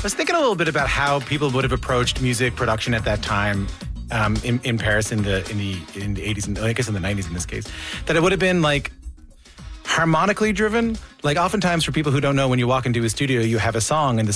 was thinking a little bit about how people would have approached music production at that time in Paris in the 80s, and I guess in the 90s in this case, that it would have been like harmonically driven. Like oftentimes for people who don't know, when you walk into a studio, you have a song and the